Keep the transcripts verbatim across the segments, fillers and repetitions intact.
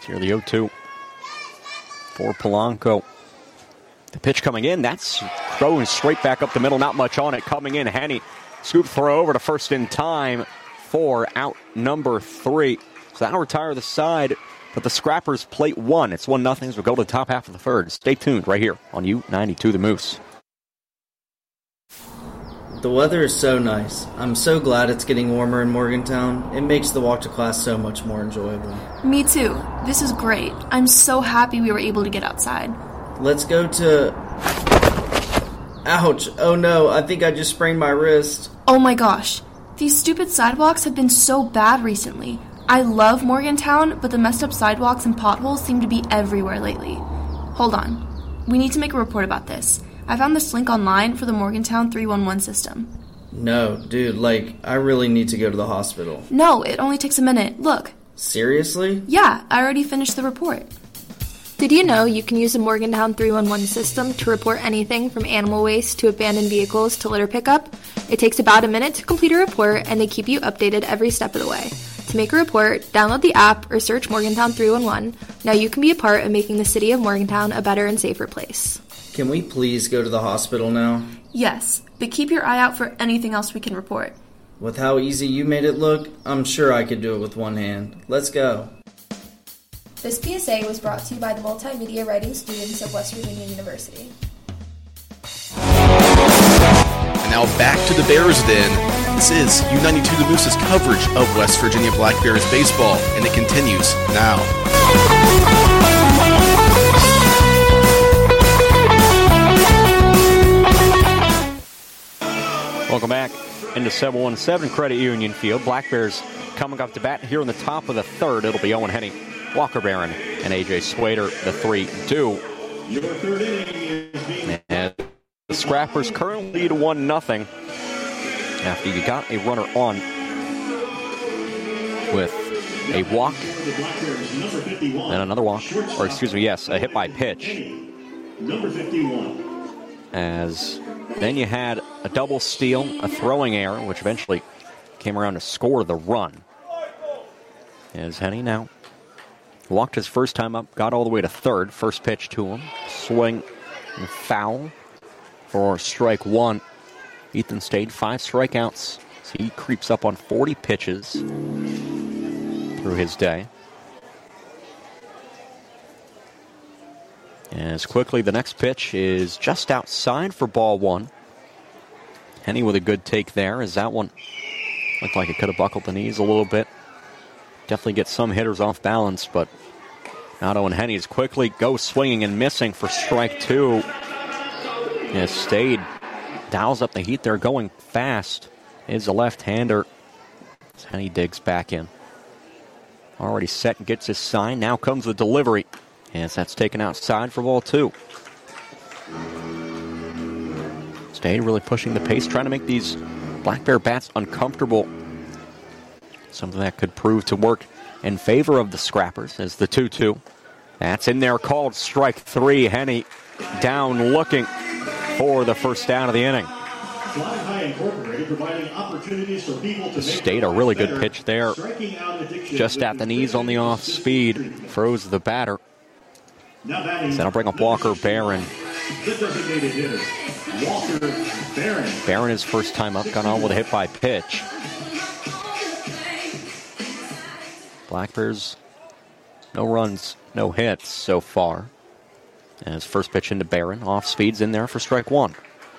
Here the oh two for Polanco. The pitch coming in, that's throwing straight back up the middle, not much on it. Coming in, Henny, scoop throw over to first in time for out number three. So that'll retire the side, but the Scrappers plate one. It's one nothing as we go to the top half of the third. Stay tuned right here on U ninety-two The Moose. The weather is so nice. I'm so glad it's getting warmer in Morgantown. It makes the walk to class so much more enjoyable. Me too. This is great. I'm so happy we were able to get outside. Let's go to... Ouch. Oh no, I think I just sprained my wrist. Oh my gosh. These stupid sidewalks have been so bad recently. I love Morgantown, but the messed up sidewalks and potholes seem to be everywhere lately. Hold on. We need to make a report about this. I found this link online for the Morgantown three one one system. No, dude, like, I really need to go to the hospital. No, it only takes a minute. Look. Seriously? Yeah, I already finished the report. Did you know you can use the Morgantown three one one system to report anything from animal waste to abandoned vehicles to litter pickup? It takes about a minute to complete a report, and they keep you updated every step of the way. To make a report, download the app or search Morgantown three one one. Now you can be a part of making the city of Morgantown a better and safer place. Can we please go to the hospital now? Yes, but keep your eye out for anything else we can report. With how easy you made it look, I'm sure I could do it with one hand. Let's go. This P S A was brought to you by the multimedia writing students of West Virginia University. And now back to the Bears Den. This is U ninety-two The Moose's coverage of West Virginia Black Bears baseball, and it continues now. Welcome back into seven one seven Credit Union Field. Black Bears coming up to bat here in the top of the third. It'll be Owen Henny, Walker Barron, and A J Swader, the three two. Your third inning is being... And the Scrappers currently lead one nothing after you got a runner on with a walk and another walk, or excuse me, yes, a hit by pitch. Number fifty-one. As then you had a double steal, a throwing error, which eventually came around to score the run. As Henny now walked his first time up, got all the way to third. First pitch to him, swing and foul for strike one. Ethan stayed five strikeouts, so he creeps up on forty pitches through his day. As quickly, the next pitch is just outside for ball one. Henny with a good take there, as that one looked like it could have buckled the knees a little bit. Definitely get some hitters off balance, but not Owen Henny's quickly goes swinging and missing for strike two. As Stade dials up the heat there, going fast, is a left-hander. As Henny digs back in. Already set and gets his sign. Now comes the delivery. As that's taken outside for ball two. Stade really pushing the pace, trying to make these Black Bear bats uncomfortable. Something that could prove to work in favor of the Scrappers as the two two. That's in there, called strike three. Henny down looking for the first down of the inning. Stade, a really good pitch there. Just at the knees on the off speed. Froze the batter. So that'll bring up Walker Barron. Barron his first time up, got on with a hit by pitch. Black Bears, no runs, no hits so far. And his first pitch into Barron, off speed's in there for strike one.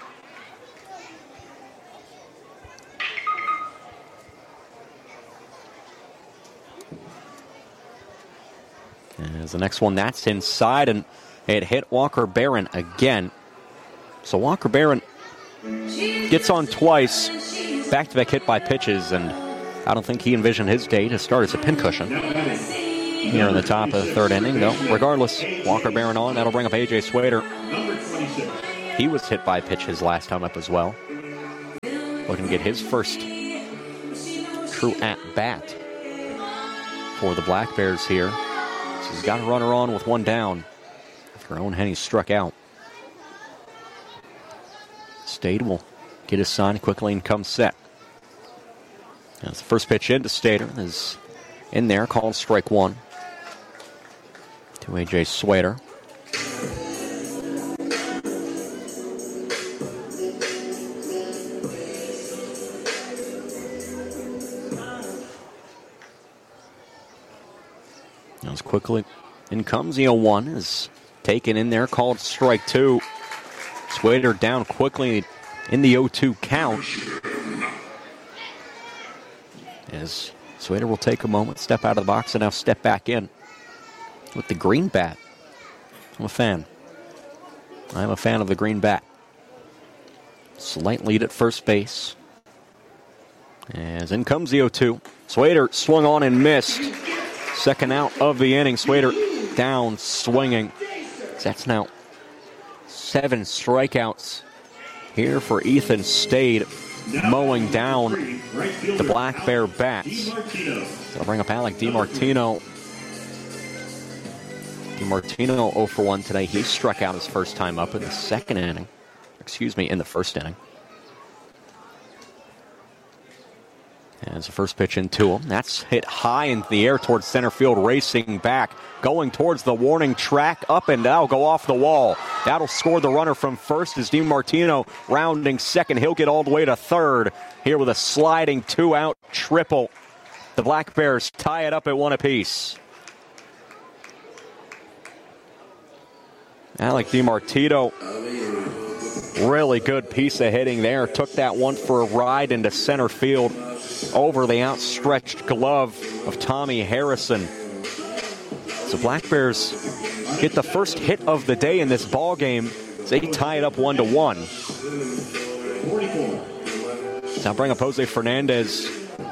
As the next one, that's inside, and it hit Walker Barron again. So Walker Barron gets on twice, back-to-back hit by pitches, and I don't think he envisioned his day to start as a pincushion here in the top of the third inning, though. Regardless, Walker Barron on, that'll bring up A J Swader. He was hit by a pitch his last time up as well. Looking to get his first true at-bat for the Black Bears here. So he's got a runner on with one down after Owen Henny struck out. Stade will get his sign quickly and come set. As the first pitch into Stater is in there, called strike one. to A J Swader. As quickly in comes the oh one, is taken in there, called strike two. Swader down quickly in the oh two count. As Swader will take a moment, step out of the box, and now step back in with the green bat. I'm a fan. I'm a fan of the green bat. Slight lead at first base. As in comes the oh two. Swader swung on and missed. Second out of the inning. Swader down, swinging. That's now seven strikeouts here for Ethan Stade, mowing down the Black Bear bats. I'll bring up Alec DiMartino. DiMartino oh for one today. He struck out his first time up in the second inning. Excuse me, in the first inning. As the first pitch into him. That's hit high in the air towards center field, racing back, going towards the warning track, up and down, go off the wall. That'll score the runner from first as DiMartino rounding second. He'll get all the way to third here with a sliding two-out triple. The Black Bears tie it up at one apiece. Alec DiMartino, really good piece of hitting there. Took that one for a ride into center field over the outstretched glove of Tommy Harrison. So Black Bears get the first hit of the day in this ball game. They tie it up one to one. Now bring up Jose Fernandez.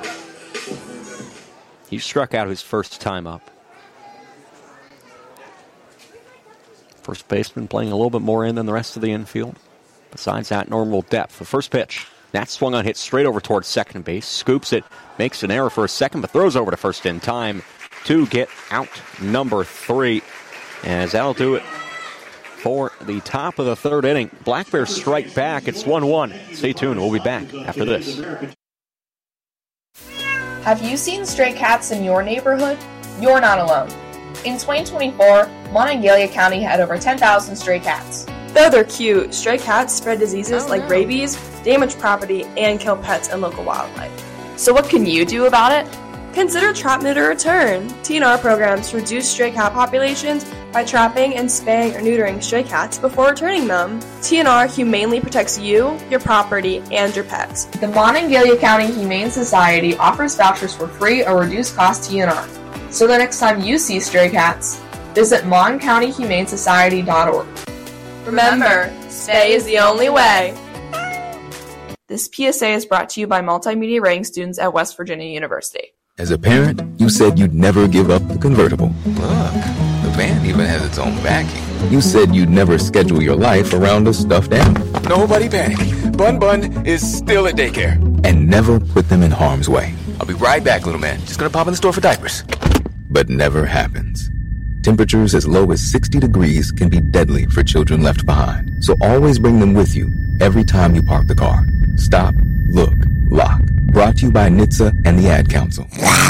He struck out his first time up. First baseman playing a little bit more in than the rest of the infield. Besides that normal depth. The first pitch. That swung on, hit straight over towards second base. Scoops it, makes an error for a second, but throws over to first in time to get out number three. As that'll do it for the top of the third inning. Black Bears strike back. It's one one. Stay tuned. We'll be back after this. Have you seen stray cats in your neighborhood? You're not alone. In twenty twenty-four, Monongalia County had over ten thousand stray cats. Though they're cute, stray cats spread diseases oh, like no. rabies, damage property, and kill pets and local wildlife. So what can you do about it? Consider Trap, Neuter, Return. T N R programs reduce stray cat populations by trapping and spaying or neutering stray cats before returning them. T N R humanely protects you, your property, and your pets. The Monongalia County Humane Society offers vouchers for free or reduced cost T N R. So the next time you see stray cats, visit mon county humane society dot org. Remember, stay is the only way. This P S A is brought to you by multimedia writing students at West Virginia University. As a parent, you said you'd never give up the convertible. Look, the van even has its own backing. You said you'd never schedule your life around a stuffed animal. Nobody panic. Bun Bun is still at daycare. And never put them in harm's way. I'll be right back, little man. Just gonna pop in the store for diapers. But never happens. Temperatures as low as sixty degrees can be deadly for children left behind. So always bring them with you every time you park the car. Stop, look, lock. Brought to you by N H T S A and the Ad Council.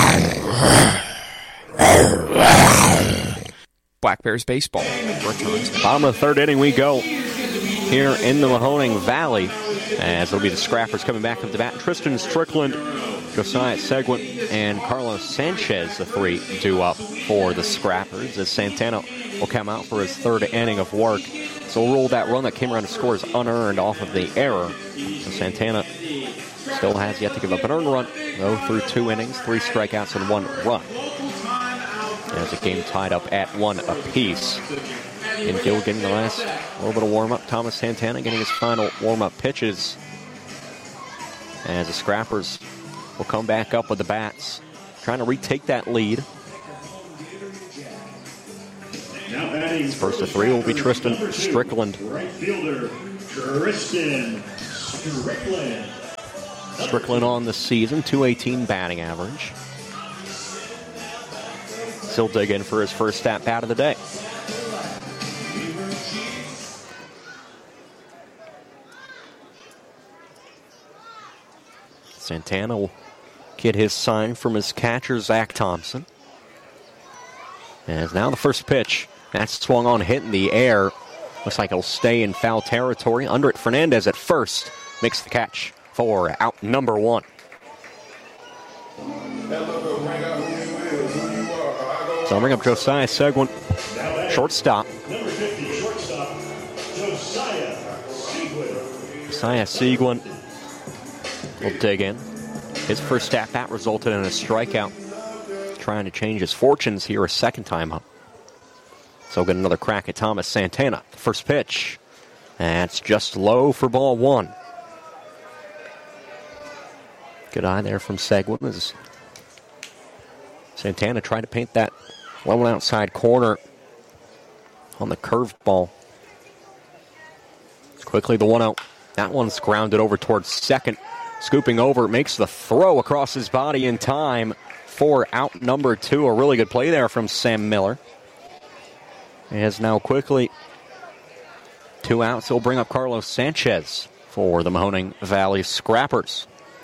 Black Bears baseball returns. Bottom of the third inning we go here in the Mahoning Valley. As it'll be the Scrappers coming back up the bat. Tristan Strickland, Josiah Seguin, and Carlos Sanchez, the three due up for the Scrappers, as Santana will come out for his third inning of work. So we'll roll that run that came around to score as unearned off of the error. So Santana still has yet to give up an earned run, though, through two innings, three strikeouts, and one run. As the game tied up at one apiece. Infield getting the last little bit of warm-up. Thomas Santana getting his final warm-up pitches. As the Scrappers will come back up with the bats, trying to retake that lead. His first of three will be Tristan Strickland. Right fielder, Tristan Strickland. Strickland on the season, two eighteen batting average. He'll dig in for his first at-bat of the day. Santana will get his sign from his catcher, Zach Thompson. As now the first pitch That's swung on, hit in the air. Looks like it'll stay in foul territory. Under it, Fernandez at first makes the catch for out number one. So I'll bring up Josiah Seguin, shortstop. Number fifty, shortstop, Josiah Seguin. Josiah Seguin will dig in. His first at-bat resulted in a strikeout. Trying to change his fortunes here a second time up. So get another crack at Thomas Santana. First pitch. That's just low for ball one. Good eye there from Seguin as Santana tried to paint that low outside corner on the curveball. Quickly the one out. That one's grounded over towards second. Scooping over, makes the throw across his body in time for out number two. A really good play there from Sam Miller. As now quickly two outs. He'll bring up Carlos Sanchez for the Mahoning Valley Scrappers.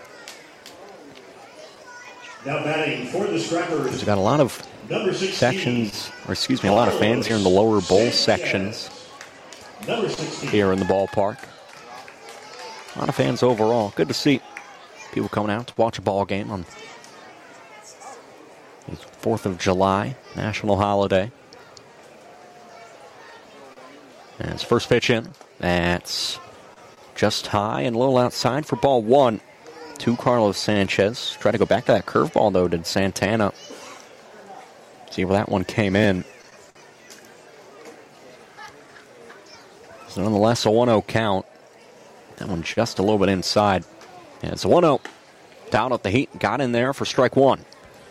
Now batting for the Scrappers. He's got a lot of sections, or excuse me, a lot of fans here in the lower bowl sections here in the ballpark. A lot of fans overall. Good to see people coming out to watch a ball game on the fourth of July, national holiday. And his first pitch in. That's just high and a little outside for ball one to Carlos Sanchez. Try to go back to that curveball, though, did Santana. See where that one came in. So nonetheless, a one oh count. That one just a little bit inside. And it's a one oh. Down at the heat. Got in there for strike one.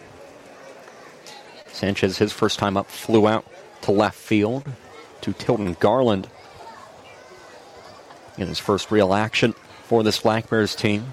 Sanchez, his first time up, flew out to left field to Tilton Garland in his first real action for this Black Bears team.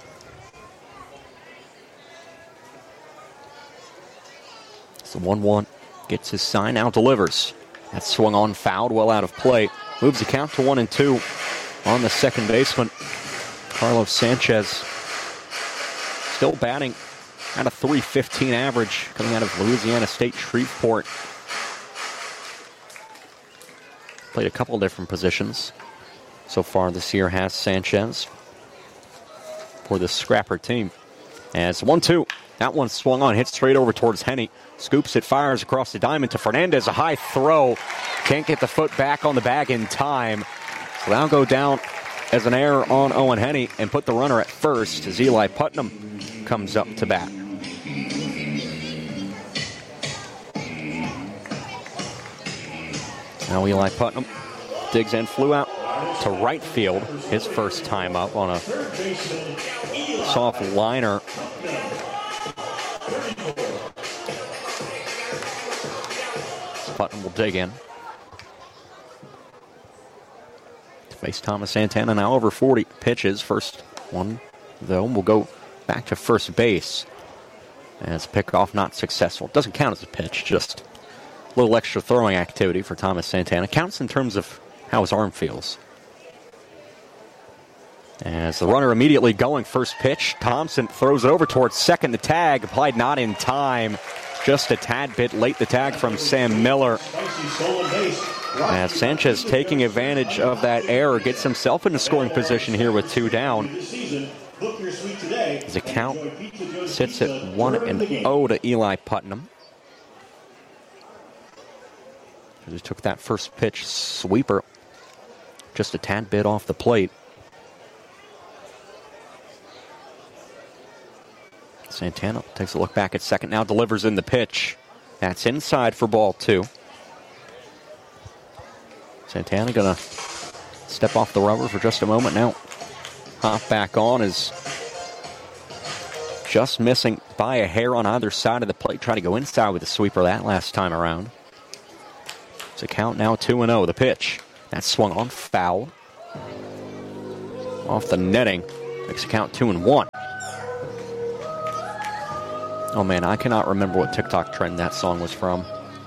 So one one. Gets his sign, now delivers. That swung on, fouled, well out of play. Moves the count to one and two on the second baseman, Carlos Sanchez. Still batting at a three fifteen average coming out of Louisiana State Shreveport. Played a couple different positions so far this year has Sanchez for the Scrapper team. As one two. That one swung on, hit straight over towards Henny. Scoops it, fires across the diamond to Fernandez. A high throw. Can't get the foot back on the bag in time. So that'll go down as an error on Owen Henny and put the runner at first as Eli Putnam comes up to bat. Now Eli Putnam digs in, flew out to right field. His first time up on a soft liner. Putnam will dig in. To face Thomas Santana, now over forty pitches. First one, though, will go back to first base. As pickoff not successful. Doesn't count as a pitch, just a little extra throwing activity for Thomas Santana. Counts in terms of how his arm feels. As the runner immediately going, first pitch. Thompson throws it over towards second. The tag applied not in time. Just a tad bit late, the tag from Sam Miller. As Sanchez taking advantage of that error, gets himself into scoring position here with two down. As the count sits at one and oh to Eli Putnam. He took that first pitch sweeper just a tad bit off the plate. Santana takes a look back at second, now delivers in the pitch. That's inside for ball two. Santana gonna step off the rubber for just a moment now. Hop back on is just missing by a hair on either side of the plate. Try to go inside with the sweeper that last time around. It's a count now two and oh. The pitch. That swung on, foul. Off the netting. Makes a count two and one. Oh man, I cannot remember what TikTok trend that song was from.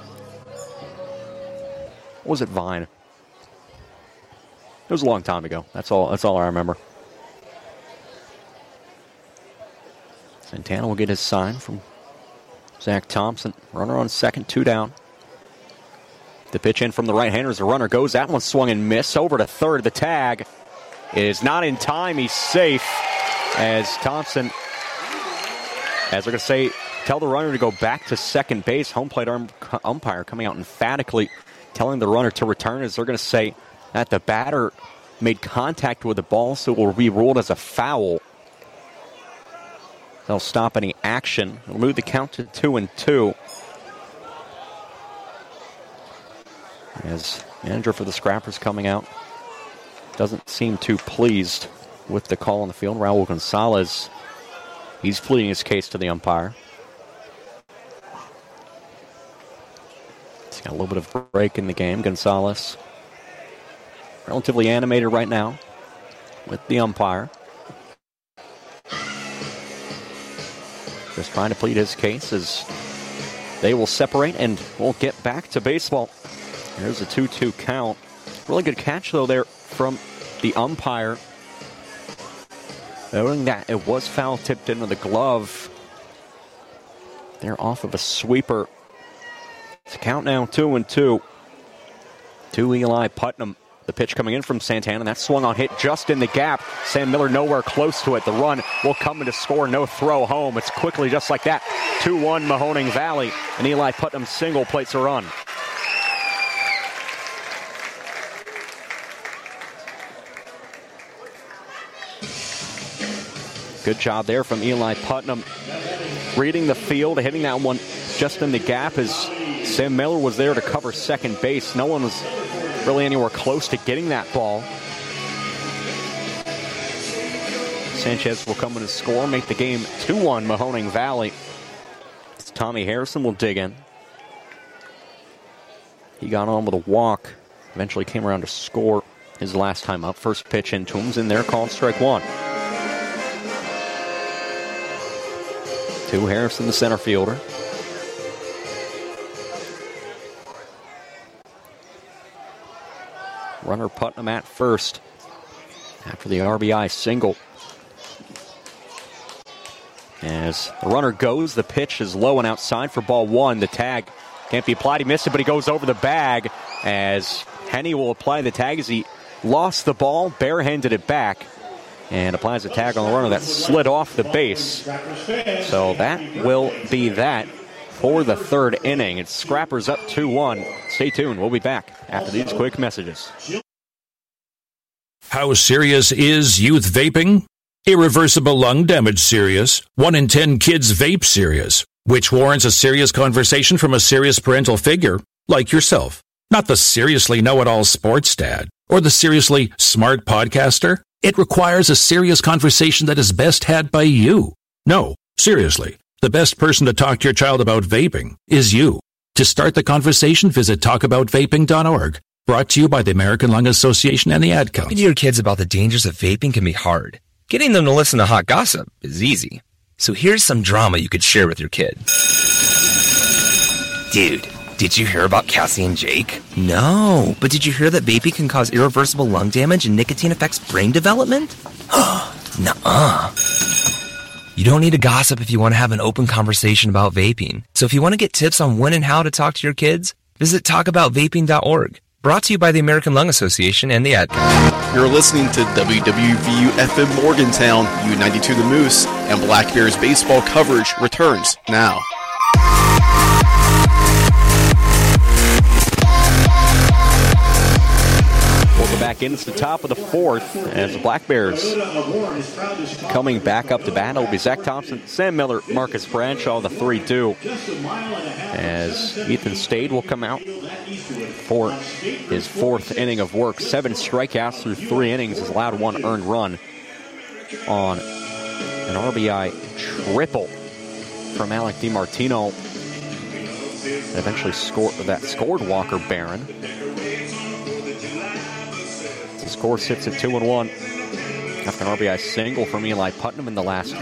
Or was it Vine? It was a long time ago. That's all that's all I remember. Santana will get his sign from Zach Thompson. Runner on second, two down. The pitch in from the right-hander as the runner goes. That one swung and missed. Over to third. The tag is not in time. He's safe as Thompson, as they're going to say, tell the runner to go back to second base. Home plate umpire coming out emphatically telling the runner to return, as they're going to say that the batter made contact with the ball, so it will be ruled as a foul. They'll stop any action. They'll move the count to two and two. As manager for the Scrappers coming out, doesn't seem too pleased with the call on the field. Raul Gonzalez, he's pleading his case to the umpire. He's got a little bit of a break in the game. Gonzalez, relatively animated right now with the umpire. Just trying to plead his case as they will separate and we'll get back to baseball. There's a two two count. Really good catch, though, there from the umpire. Knowing that it was foul tipped into the glove. They're off of a sweeper. It's a count now, two and two. To Eli Putnam. The pitch coming in from Santana. That swung on, hit just in the gap. Sam Miller nowhere close to it. The run will come in to score. No throw home. It's quickly just like that. two one Mahoning Valley. And Eli Putnam single plates a run. Good job there from Eli Putnam. Reading the field, hitting that one just in the gap as Sam Miller was there to cover second base. No one was really anywhere close to getting that ball. Sanchez will come in to score, make the game two one Mahoning Valley. Tommy Harrison will dig in. He got on with a walk. Eventually came around to score his last time up. First pitch into him's in there, called strike one. To Harrison, the center fielder. Runner Putnam at first after the R B I single. As the runner goes, the pitch is low and outside for ball one. The tag can't be applied. He missed it, but he goes over the bag as Henny will apply the tag as he lost the ball, barehanded it back, and applies a tag on the runner that slid off the base. So that will be that for the third inning. It's Scrappers up two one. Stay tuned. We'll be back after these quick messages. How serious is youth vaping? Irreversible lung damage serious. One in ten kids vape serious, which warrants a serious conversation from a serious parental figure like yourself. Not the seriously know-it-all sports dad or the seriously smart podcaster. It requires a serious conversation that is best had by you. No, seriously, the best person to talk to your child about vaping is you. To start the conversation, visit talk about vaping dot org. Brought to you by the American Lung Association and the Ad Council. Talking to your kids about the dangers of vaping can be hard. Getting them to listen to hot gossip is easy. So here's some drama you could share with your kid. Dude, did you hear about Cassie and Jake? No, but did you hear that vaping can cause irreversible lung damage and nicotine affects brain development? Nuh-uh. You don't need to gossip if you want to have an open conversation about vaping. So if you want to get tips on when and how to talk to your kids, visit talk about vaping dot org. Brought to you by the American Lung Association and the Ad Council. You're listening to W W V U F M Morgantown, U ninety-two The Moose, and Black Bears baseball coverage returns now. Welcome back in. It's the top of the fourth as the Black Bears coming back up to bat. It'll be Zach Thompson, Sam Miller, Marcus Bradshaw, the three two. As Ethan Stade will come out for his fourth inning of work. Seven strikeouts through three innings. Has allowed one earned run on an R B I triple from Alec DiMartino. That eventually scored, that scored Walker Barron. The score sits at two and one after an R B I single from Eli Putnam in the last